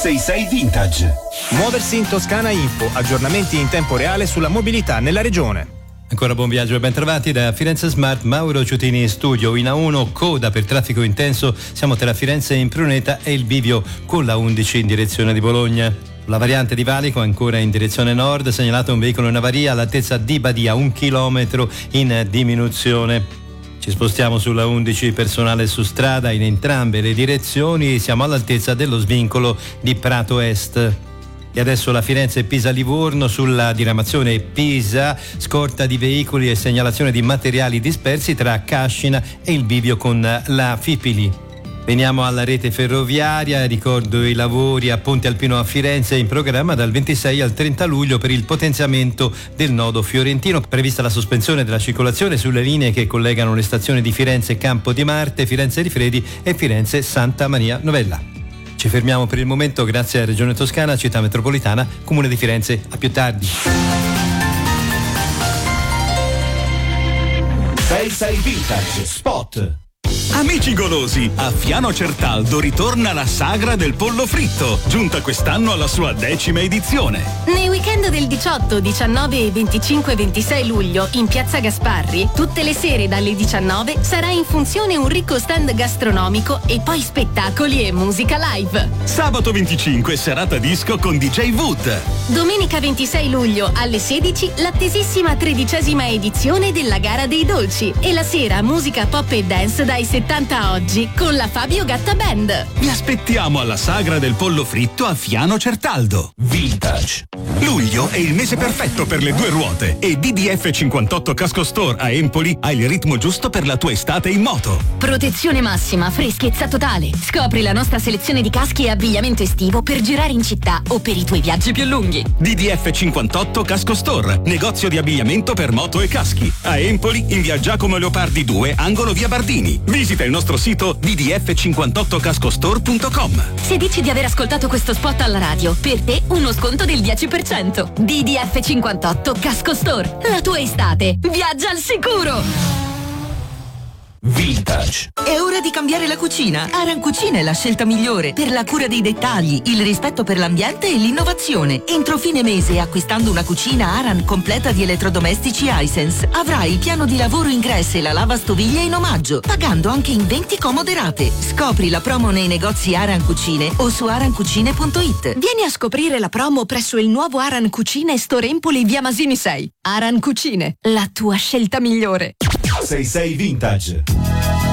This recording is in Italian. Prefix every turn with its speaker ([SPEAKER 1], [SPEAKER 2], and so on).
[SPEAKER 1] 66 Vintage.
[SPEAKER 2] Muoversi in Toscana Info, aggiornamenti in tempo reale sulla mobilità nella regione.
[SPEAKER 3] Ancora buon viaggio e ben trovati da Firenze Smart, Mauro Ciutini in studio. In A1 coda per traffico intenso, siamo tra Firenze e Impruneta e il bivio con la 11 in direzione di Bologna. La variante di Valico ancora in direzione nord, segnalato un veicolo in avaria all'altezza di Badia, 1 chilometro in diminuzione. Ci spostiamo sulla 11, personale su strada in entrambe le direzioni, siamo all'altezza dello svincolo di Prato Est. E adesso la Firenze-Pisa-Livorno sulla diramazione Pisa, scorta di veicoli e segnalazione di materiali dispersi tra Cascina e il bivio con la Fipili. Veniamo alla rete ferroviaria, ricordo i lavori a Ponte Alpino a Firenze in programma dal 26 al 30 luglio per il potenziamento del nodo fiorentino, prevista la sospensione della circolazione sulle linee che collegano le stazioni di Firenze Campo di Marte, Firenze Rifredi e Firenze Santa Maria Novella. Ci fermiamo per il momento, grazie a Regione Toscana, Città Metropolitana, Comune di Firenze. A più tardi.
[SPEAKER 1] 66 Vintage Spot.
[SPEAKER 4] Amici golosi, a Fiano Certaldo ritorna la sagra del pollo fritto, giunta quest'anno alla sua 10ª edizione.
[SPEAKER 5] Nei weekend del 18, 19 e 25 e 26 luglio in Piazza Gasparri, tutte le sere dalle 19 sarà in funzione un ricco stand gastronomico e poi spettacoli e musica live.
[SPEAKER 4] Sabato 25 serata disco con DJ Wood.
[SPEAKER 5] Domenica 26 luglio alle 16 l'attesissima 13ª edizione della Gara dei Dolci e la sera musica pop e dance dai 70 a oggi con la Fabio Gatta Band.
[SPEAKER 4] Vi aspettiamo alla sagra del pollo fritto a Fiano Certaldo.
[SPEAKER 1] Vintage.
[SPEAKER 4] Luglio è il mese perfetto per le due ruote e DDF 58 Casco Store a Empoli ha il ritmo giusto per la tua estate in moto.
[SPEAKER 6] Protezione massima, freschezza totale. Scopri la nostra selezione di caschi e abbigliamento estivo per girare in città o per i tuoi viaggi più lunghi.
[SPEAKER 4] DDF 58 Casco Store, negozio di abbigliamento per moto e caschi. A Empoli, in via Giacomo Leopardi 2, angolo via Bardini. Visita il nostro sito ddf58cascostore.com.
[SPEAKER 6] Se dici di aver ascoltato questo spot alla radio, per te uno sconto del 10%. DDF 58 Casco Store. La tua estate. Viaggia al sicuro.
[SPEAKER 1] Vintage.
[SPEAKER 7] È ora di cambiare la cucina. Aran Cucina è la scelta migliore per la cura dei dettagli, il rispetto per l'ambiente e l'innovazione. Entro fine mese, acquistando una cucina Aran completa di elettrodomestici Hisense, avrai il piano di lavoro ingresso e la lavastoviglie in omaggio, pagando anche in 20 comode rate. Scopri la promo nei negozi Aran Cucine o su arancucine.it.
[SPEAKER 5] Vieni a scoprire la promo presso il nuovo Aran Cucine Store Empoli via Masini 6. Aran Cucine, la tua scelta migliore.
[SPEAKER 1] 66 Vintage.